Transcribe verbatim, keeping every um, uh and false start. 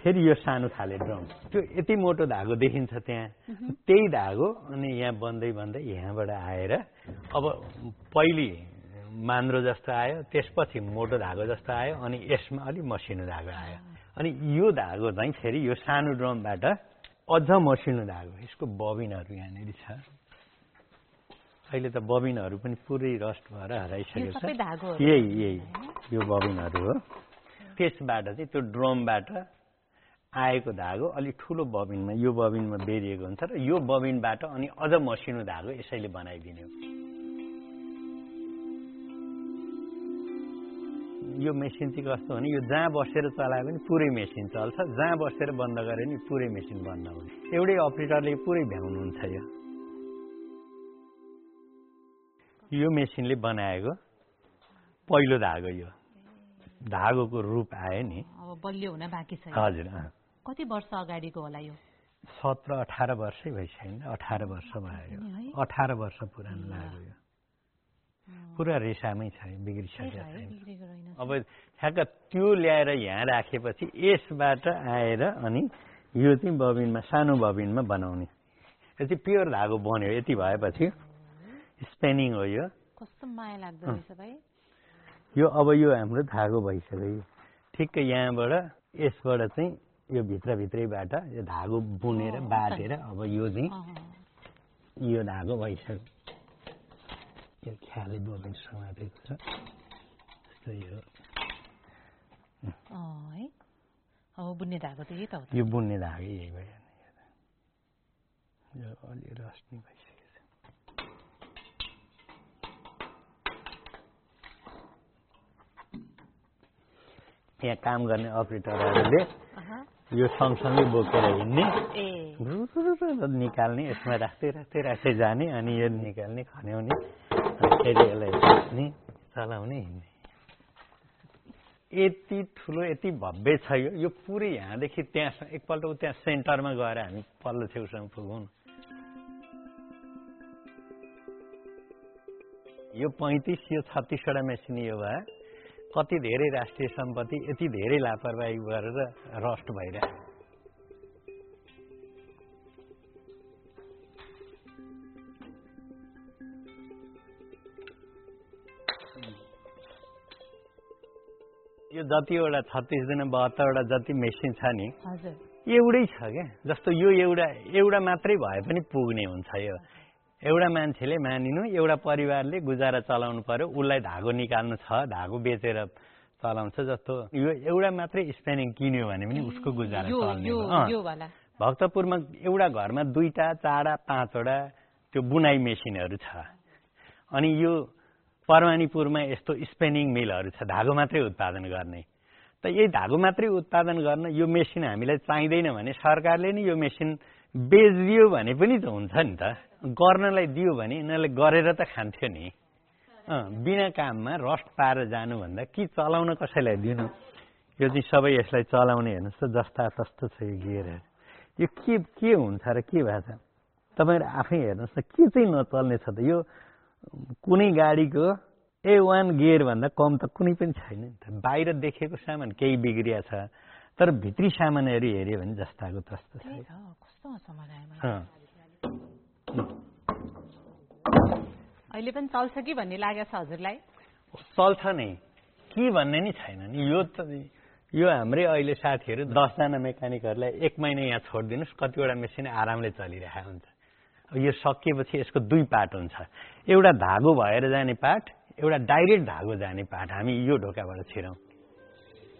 फेरि यो सानो खाले ड्रम त्यो यति मोटो धागो देखिन्छ त्यहाँ त्यही धागो अनि यहाँ बन्दै बन्दै यहाँबाट आएर अब पहिले मान्द्रो जस्तो आयो त्यसपछि मोटो धागो जस्तो आयो अनि यसमा अलि मसिनो धागो आयो अनि यो धागो चाहिँ फेरि यो सानो ड्रमबाट अझ मसिनो धागो यसको बबिनहरू यहाँनिर छ अहिले त बबिनहरू पनि पुरै रस्ट भएर हराइसकेको छ यही यही यो बबिनहरू हो त्यसबाट चाहिँ त्यो ड्रमबाट आएको धागो अलि ठुलो बबिनमा यो बबिनमा बेरिएको हुन्छ र यो बबिनबाट अनि अझ मसिनो धागो यसैले बनाइदिने हो यो मेसिन चाहिँ कस्तो भने यो जहाँ बसेर चलाए पनि पुरै मेसिन चल्छ जहाँ बसेर बन्द गरे पनि पुरै मेसिन बन्द हुने एउटै अपरेटरले पुरै भ्याउनुहुन्छ यो यो मेसिनले बनाएको पहिलो धागो यो धागोको रूप आयो नि अब बलियो हुन बाँकी छ हजुर कति वर्ष अगाडिको होला यो सत्र अठार वर्षै भइसक्यो अठार वर्ष भयो अठार वर्ष पुरानो लाग्यो यो पुरा रेसामै छ बिग्रिसकेको छैन अब ठ्याक्क त्यो ल्याएर यहाँ राखेपछि यसबाट आएर अनि यो चाहिँ बबिनमा सानो बबिनमा बनाउने यो चाहिँ प्योर धागो बन्यो यति भएपछि स्पेनिङ हो यो कस्तो माया लाग्दो रहेछ भाइ यो अब यो हाम्रो धागो भइसक्यो ठिक्क यहाँबाट यसबाट चाहिँ यो भित्रभित्रैबाट यो धागो बुनेर बाटेर अब यो चाहिँ यो धागो भइसक्यो यो ख्याले बोबिन समातेको छ जस्तो यो अब बुन्ने धागो त यही त हो यो बुन्ने धागो यही भयो यो अलि रस्नी भइसक्यो यहाँ काम गर्ने अपरेटरहरूले यो सँगसँगै बोकेर हिँड्ने निकाल्ने यसमा राख्दै राख्दै राख्दै जाने अनि यो निकाल्ने खन्याउने फेरि यसलाई राख्ने चलाउने हिँड्ने यति ठुलो यति भव्य छ यो यो पुरै यहाँदेखि त्यहाँ एकपल्ट त्यहाँ सेन्टरमा गएर हामी पल्लो छेउसम्म पुगौँ यो पैँतिस यो छत्तिसवटा मेसिन यो भए कति धेरै राष्ट्रिय सम्पत्ति यति धेरै लापरवाही गरेर रस्ट भइरहेको यो जतिवटा छत्तिसजना बहत्तरवटा जति मेसिन छ नि एउटै छ क्या जस्तो यो एउटा एउटा मात्रै भए पनि पुग्ने हुन्छ यो एउटा मान्छेले मानिनु एउटा परिवारले गुजारा चलाउनु पर्यो उसलाई धागो निकाल्नु छ धागो बेचेर चलाउँछ जस्तो यो एउटा मात्रै स्पेनिङ किन्यो भने पनि उसको गुजारा चल्ने हो भक्तपुरमा एउटा घरमा दुईटा चारवटा पाँचवटा त्यो बुनाइ मेसिनहरू छ अनि यो परवानीपुरमा यस्तो स्पेनिङ मिलहरू छ धागो मात्रै उत्पादन गर्ने त यही धागो मात्रै उत्पादन गर्न यो मेसिन हामीलाई चाहिँदैन भने सरकारले नि यो मेसिन बेचिदियो भने पनि त हुन्छ नि त गर्नलाई दियो भने यिनीहरूले गरेर त खान्थ्यो नि बिना काममा रस्ट पाएर जानुभन्दा कि चलाउन कसैलाई दिनु यो चाहिँ सबै यसलाई चलाउने हेर्नुहोस् त जस्ता तस्तो छ यो गियरहरू यो के के हुन्छ र के भएको छ तपाईँहरू आफै हेर्नुहोस् त के चाहिँ नचल्ने छ त यो कुनै गाडीको ए वान गियरभन्दा कम त कुनै पनि छैन नि त बाहिर देखेको सामान केही बिग्रिया छ तर भित्री सामानहरू हेऱ्यो भने जस्ताको तस्तो छ अहिले पनि चल्छ कि भन्ने लागेको छ हजुरलाई चल्छ नै के भन्ने नि छैन नि यो त यो हाम्रै अहिले साथीहरू दसजना मेकानिकहरूलाई एक महिना यहाँ छोडिदिनुहोस् कतिवटा मेसिन आरामले चलिरहेको हुन्छ अब यो सकिएपछि यसको दुई पार्ट हुन्छ एउटा धागो भएर जाने पार्ट एउटा डाइरेक्ट धागो जाने पार्ट हामी यो ढोकाबाट छिरौँ